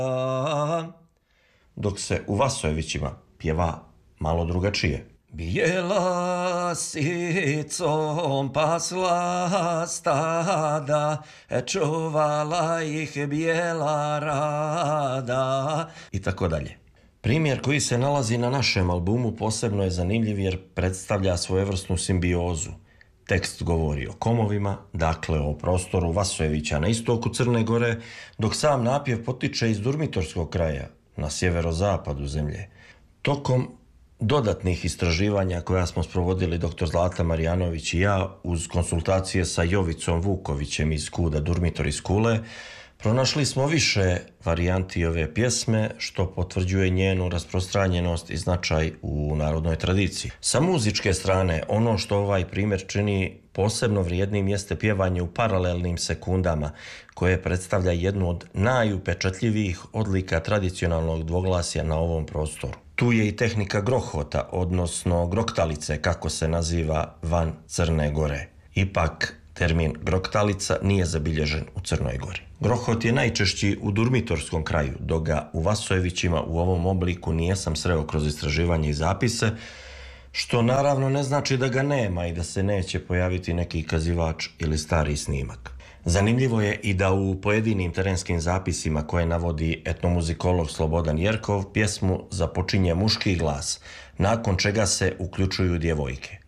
dok se u Vasojevićima pjeva malo drugačije. Bijela sicom pasla stada, čuvala ih bijela rada i tako dalje. Primjer koji se nalazi na našem albumu posebno je zanimljiv jer predstavlja svojevrsnu simbiozu. Tekst govori o komovima, dakle o prostoru Vasojevića na istoku Crne Gore, dok sam napjev potiče iz Durmitorskog kraja, na sjeverozapadu zemlje. Tokom dodatnih istraživanja koja smo sprovodili dr. Zlata Marjanović i ja uz konsultacije sa Jovicom Vukovićem iz KUD-a Durmitor iz Kule, pronašli smo više varijanti ove pjesme, što potvrđuje njenu rasprostranjenost i značaj u narodnoj tradiciji. Sa muzičke strane, ono što ovaj primjer čini posebno vrijednim jeste pjevanje u paralelnim sekundama, koje predstavlja jednu od najupečatljivijih odlika tradicionalnog dvoglasja na ovom prostoru. Tu je i tehnika grohota, odnosno groktalice, kako se naziva van Crne Gore. Ipak, termin groktalica nije zabilježen u Crnoj Gori. Grohot je najčešći u Durmitorskom kraju, dok ga u Vasojevićima u ovom obliku nijesam sreo kroz istraživanje i zapise, što naravno ne znači da ga nema i da se neće pojaviti neki kazivač ili stari snimak. Zanimljivo je i da u pojedinim terenskim zapisima koje navodi etnomuzikolog Slobodan Jerkov pjesmu započinje muški glas, nakon čega se uključuju djevojke.